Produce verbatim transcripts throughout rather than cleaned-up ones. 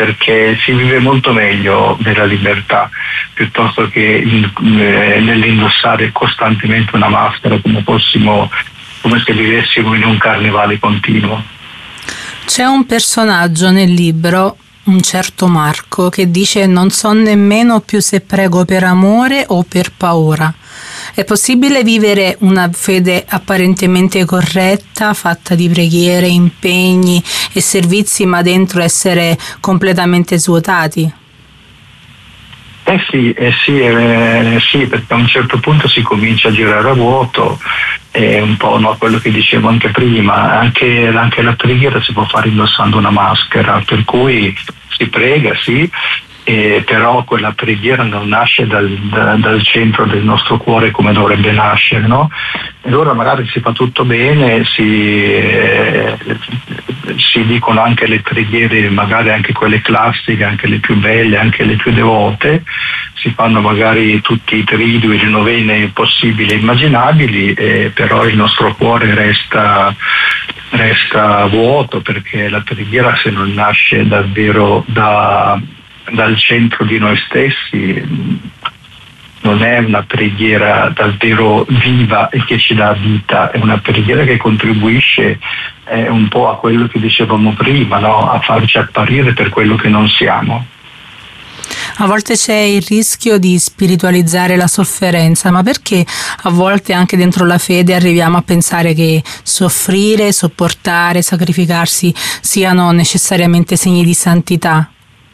perché si vive molto meglio nella libertà piuttosto che in, eh, nell'indossare costantemente una maschera come fossimo, come se vivessimo in un carnevale continuo. C'è un personaggio nel libro, un certo Marco, che dice: non so nemmeno più se prego per amore o per paura. È possibile vivere una fede apparentemente corretta, fatta di preghiere, impegni e servizi, ma dentro essere completamente svuotati? Eh sì, eh sì, eh sì, perché a un certo punto si comincia a girare a vuoto, è un po', no, quello che dicevo anche prima, anche, anche la preghiera si può fare indossando una maschera, per cui si prega, sì, eh, però quella preghiera non nasce dal, da, dal centro del nostro cuore come dovrebbe nascere, no? E allora magari si fa tutto bene, si, eh, si dicono anche le preghiere, magari anche quelle classiche, anche le più belle, anche le più devote, si fanno magari tutti i tridui, le novene possibili e immaginabili, eh, però il nostro cuore resta, resta vuoto, perché la preghiera, se non nasce davvero da, dal centro di noi stessi, non è una preghiera davvero viva e che ci dà vita, è una preghiera che contribuisce eh, un po' a quello che dicevamo prima, no? A farci apparire per quello che non siamo. A volte c'è il rischio di spiritualizzare la sofferenza, ma perché a volte anche dentro la fede arriviamo a pensare che soffrire, sopportare, sacrificarsi siano necessariamente segni di santità?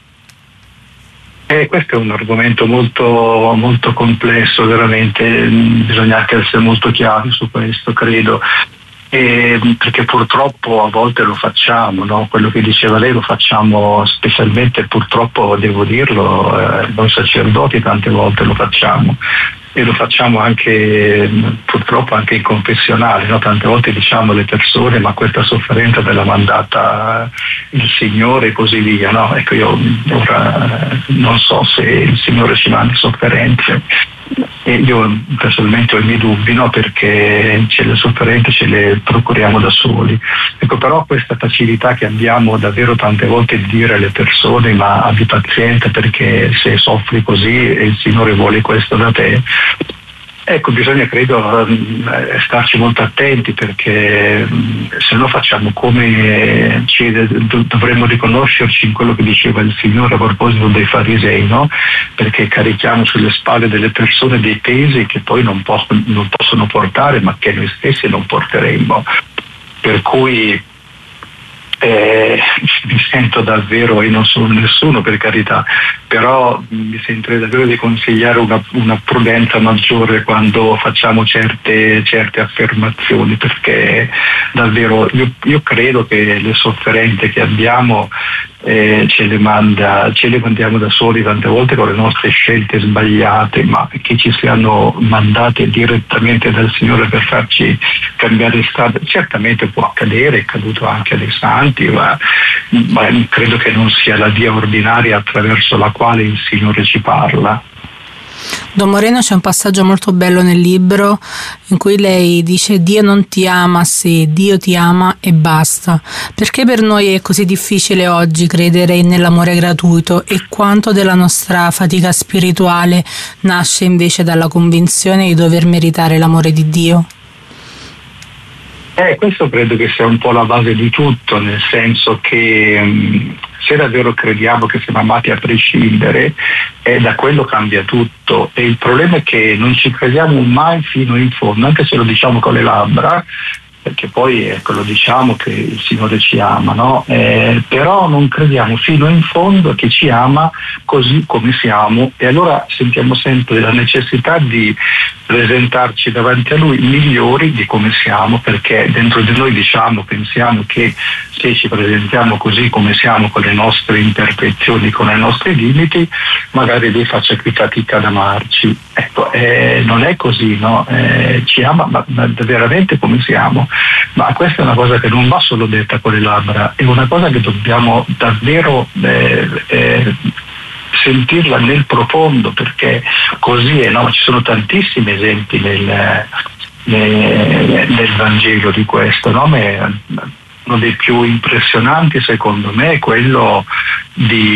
Eh, questo è un argomento molto, molto complesso, veramente, bisogna anche essere molto chiari su questo, credo. Eh, perché purtroppo a volte lo facciamo, no? Quello che diceva lei lo facciamo, specialmente purtroppo devo dirlo, eh, noi sacerdoti tante volte lo facciamo e lo facciamo anche purtroppo anche in confessionale, no? Tante volte diciamo alle persone: ma questa sofferenza te l'ha mandata il Signore e così via, no? Ecco, io ora non so se il Signore ci manda sofferenze. E io personalmente ho i miei dubbi, no? Perché ce le sofferenze ce le procuriamo da soli. Ecco, però questa facilità che abbiamo davvero tante volte di dire alle persone: ma abbi pazienza, perché se soffri così e il Signore vuole questo da te. Ecco, bisogna, credo, starci molto attenti, perché se no facciamo come ci, dovremmo riconoscerci in quello che diceva il Signore a proposito dei farisei, no? Perché carichiamo sulle spalle delle persone dei pesi che poi non possono, non possono portare, ma che noi stessi non porteremmo. Per cui Eh, mi sento davvero, e non sono nessuno per carità, però mi sentirei davvero di consigliare una, una prudenza maggiore quando facciamo certe, certe affermazioni, perché davvero io, io credo che le sofferenze che abbiamo eh, ce le manda, ce le mandiamo da soli tante volte con le nostre scelte sbagliate, ma che ci siano mandate direttamente dal Signore per farci cambiare strada. Certamente può accadere, è accaduto anche a dei santi, ma, ma credo che non sia la via ordinaria attraverso la quale il Signore ci parla. Don Moreno, c'è un passaggio molto bello nel libro in cui lei dice: Dio non ti ama se Dio ti ama e basta. Perché per noi è così difficile oggi credere nell'amore gratuito, e quanto della nostra fatica spirituale nasce invece dalla convinzione di dover meritare l'amore di Dio? Eh, questo credo che sia un po' la base di tutto, nel senso che um, se davvero crediamo che siamo amati a prescindere, eh, da quello cambia tutto. E il problema è che non ci crediamo mai fino in fondo, anche se lo diciamo con le labbra, perché poi ecco, lo diciamo che il Signore ci ama, no? Eh, però non crediamo fino in fondo che ci ama così come siamo, e allora sentiamo sempre la necessità di presentarci davanti a Lui migliori di come siamo, perché dentro di noi diciamo, pensiamo che se ci presentiamo così come siamo, con le nostre imperfezioni, con i nostri limiti, magari Lui faccia più fatica ad amarci. Ecco, eh, non è così, no? Eh, ci ama ma, ma veramente come siamo. Ma questa è una cosa che non va solo detta con le labbra, è una cosa che dobbiamo davvero eh, eh, sentirla nel profondo, perché così è, no? Ci sono tantissimi esempi nel, nel, nel Vangelo di questo, no? Ma uno dei più impressionanti secondo me è quello di